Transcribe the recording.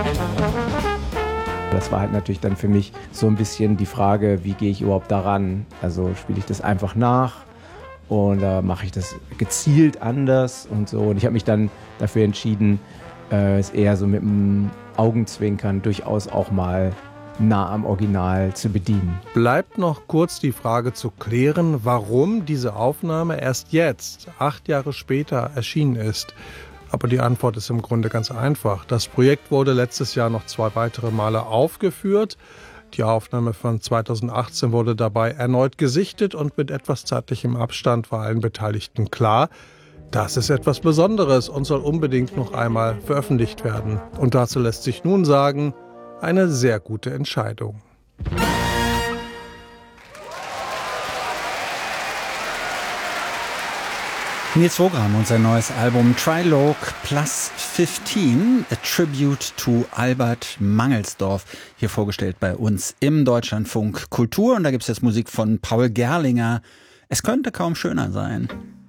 Das war halt natürlich dann für mich so ein bisschen die Frage, wie gehe ich überhaupt daran? Also spiele ich das einfach nach oder mache ich das gezielt anders und so. Und ich habe mich dann dafür entschieden, es eher so mit dem Augenzwinkern durchaus auch mal nah am Original zu bedienen. Bleibt noch kurz die Frage zu klären, warum diese Aufnahme erst jetzt, 8 Jahre später, erschienen ist. Aber die Antwort ist im Grunde ganz einfach. Das Projekt wurde letztes Jahr noch 2 weitere Male aufgeführt. Die Aufnahme von 2018 wurde dabei erneut gesichtet und mit etwas zeitlichem Abstand war allen Beteiligten klar, das ist etwas Besonderes und soll unbedingt noch einmal veröffentlicht werden. Und dazu lässt sich nun sagen, eine sehr gute Entscheidung. Nils Wogram und sein neues Album Trilogue Plus 15, a Tribute to Albert Mangelsdorf, hier vorgestellt bei uns im Deutschlandfunk Kultur. Und da gibt es jetzt Musik von Paul Gerlinger. Es könnte kaum schöner sein.